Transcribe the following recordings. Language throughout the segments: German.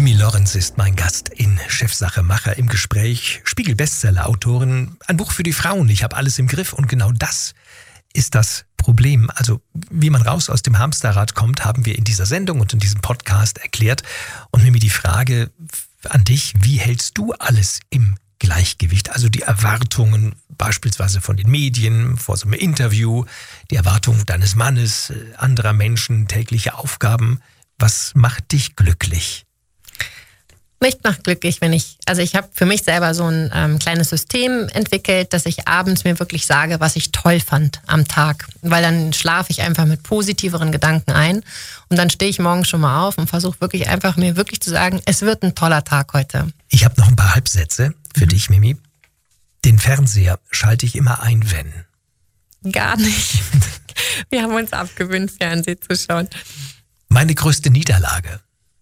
Mimi Lorenz ist mein Gast in Chefsache Macher im Gespräch. Spiegel-Bestseller-Autorin, ein Buch für die Frauen. Ich habe alles im Griff und genau das ist das Problem. Also wie man raus aus dem Hamsterrad kommt, haben wir in dieser Sendung und in diesem Podcast erklärt. Und Mimi, die Frage an dich, wie hältst du alles im Gleichgewicht? Also die Erwartungen beispielsweise von den Medien, vor so einem Interview, die Erwartungen deines Mannes, anderer Menschen, tägliche Aufgaben. Was macht dich glücklich? Mich macht glücklich, ich habe für mich selber so ein kleines System entwickelt, dass ich abends mir wirklich sage, was ich toll fand am Tag. Weil dann schlafe ich einfach mit positiveren Gedanken ein und dann stehe ich morgens schon mal auf und versuche wirklich einfach mir wirklich zu sagen, es wird ein toller Tag heute. Ich habe noch ein paar Halbsätze für dich, Mimi. Den Fernseher schalte ich immer ein, wenn? Gar nicht. Wir haben uns abgewöhnt, Fernsehen zu schauen. Meine größte Niederlage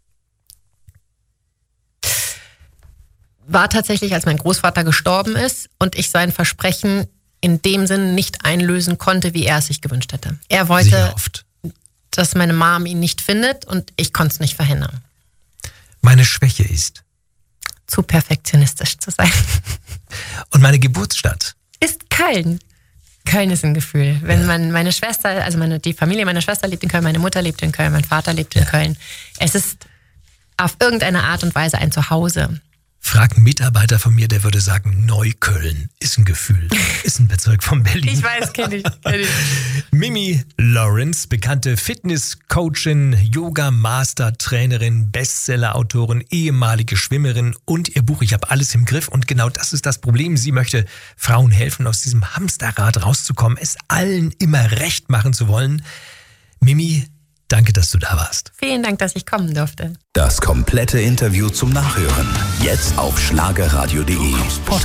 war tatsächlich, als mein Großvater gestorben ist und ich sein Versprechen in dem Sinne nicht einlösen konnte, wie er es sich gewünscht hätte. Er wollte, dass meine Mom ihn nicht findet und ich konnte es nicht verhindern. Meine Schwäche ist? Zu perfektionistisch zu sein. Und meine Geburtsstadt? Ist Köln. Köln ist ein Gefühl. Wenn meine Schwester, die Familie meiner Schwester lebt in Köln, meine Mutter lebt in Köln, mein Vater lebt in Köln. Es ist auf irgendeine Art und Weise ein Zuhause. Frag einen Mitarbeiter von mir, der würde sagen, Neukölln ist ein Gefühl, ist ein Bezirk von Berlin. Ich weiß, kenn ich. Mimi Lorenz, bekannte Fitnesscoachin, Yoga-Master-Trainerin, Bestseller-Autorin, ehemalige Schwimmerin und ihr Buch Ich habe alles im Griff. Und genau das ist das Problem. Sie möchte Frauen helfen, aus diesem Hamsterrad rauszukommen, es allen immer recht machen zu wollen. Mimi, danke, dass du da warst. Vielen Dank, dass ich kommen durfte. Das komplette Interview zum Nachhören. Jetzt auf schlagerradio.de.